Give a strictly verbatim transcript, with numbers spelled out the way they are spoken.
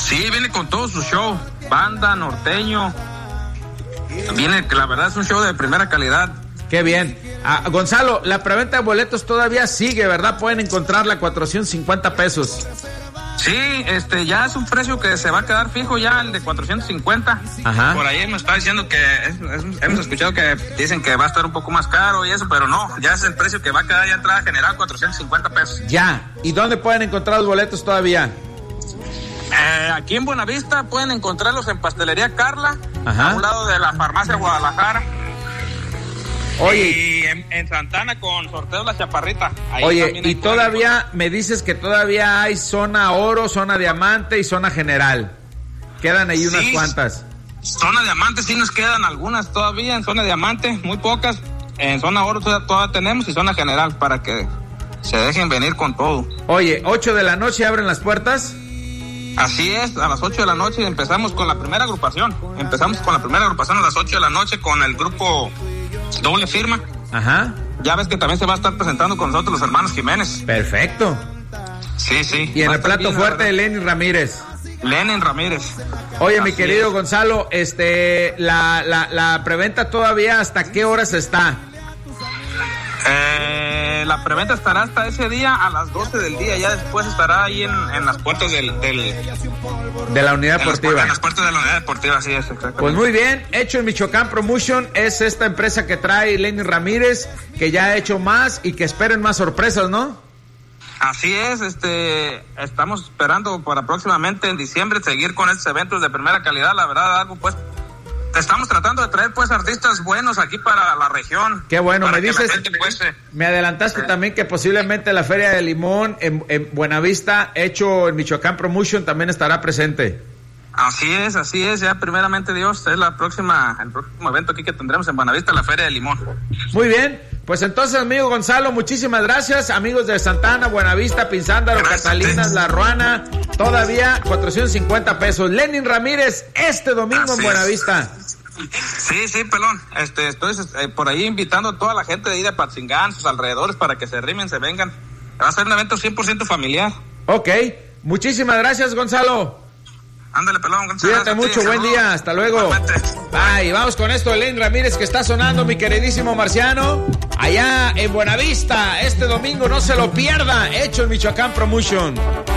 Sí, viene con todo su show, banda, norteño. Viene, la verdad es un show de primera calidad. Qué bien. Ah, Gonzalo, la preventa de boletos todavía sigue, ¿verdad? Pueden encontrarla a cuatrocientos cincuenta pesos. Sí, este, ya es un precio que se va a quedar fijo ya, el de cuatrocientos cincuenta. Ajá. Por ahí me está diciendo que, es, es, hemos escuchado que dicen que va a estar un poco más caro y eso, pero no, ya es el precio que va a quedar ya entrada general, cuatrocientos cincuenta pesos. Ya. ¿Y dónde pueden encontrar los boletos todavía? Eh, aquí en Buenavista pueden encontrarlos en Pastelería Carla, Ajá. a un lado de la Farmacia Guadalajara. Oye, y en, en Santana con Sorteo La Chaparrita. Ahí oye, y todavía me dices que todavía hay zona oro, zona diamante y zona general. Quedan ahí unas sí, cuantas. Zona diamante sí nos quedan algunas todavía, en zona diamante, muy pocas. En zona oro todavía, todavía tenemos y zona general para que se dejen venir con todo. Oye, ocho de la noche abren las puertas. Así es, a las ocho de la noche empezamos con la primera agrupación. Empezamos con la primera agrupación a las ocho de la noche con el grupo Doble Firma. Ajá. Ya ves que también se va a estar presentando con nosotros los hermanos Jiménez. Perfecto. Sí, sí. Y en el plato fuerte de Lenny Ramírez. Lenny Ramírez. Oye, Así mi querido es. Gonzalo, este, la, la, la preventa todavía, ¿hasta qué horas está? Eh, la preventa estará hasta ese día a las doce del día. Ya después estará ahí en, en las puertas del, del de la unidad en las, deportiva. en las puertas de la unidad deportiva, así es, exactamente. Pues muy bien, Hecho en Michoacán Promotion es esta empresa que trae Lenny Ramírez, que ya ha hecho más y que esperen más sorpresas, ¿no? Así es, este, estamos esperando para próximamente en diciembre seguir con estos eventos de primera calidad. La verdad, algo pues estamos tratando de traer pues artistas buenos aquí para la región. Qué bueno, me dices, gente, pues, eh, me adelantaste eh. también que posiblemente la Feria de Limón en, en Buenavista, Hecho en Michoacán Promotion, también estará presente. Así es, así es, ya primeramente Dios, es la próxima, el próximo evento aquí que tendremos en Buenavista, la Feria de Limón. Muy bien, pues entonces, amigo Gonzalo, muchísimas gracias, amigos de Santana, Buenavista, Pinzándaro, gracias, Catalinas, La Ruana, todavía cuatrocientos cincuenta pesos. Lenny Ramírez, este domingo así en Buenavista. Es. Sí, sí, pelón, este, estoy eh, por ahí invitando a toda la gente de ahí de Patzingán, sus alrededores, para que se rimen, se vengan. Va a ser un evento cien por ciento familiar. Ok, muchísimas gracias, Gonzalo. Ándale, pelón. Cuídate mucho, buen día, hasta luego. Bye, vamos con esto de Lenny Ramírez que está sonando, mi queridísimo Marciano. Allá en Buenavista, este domingo no se lo pierda, Hecho en Michoacán Promotion.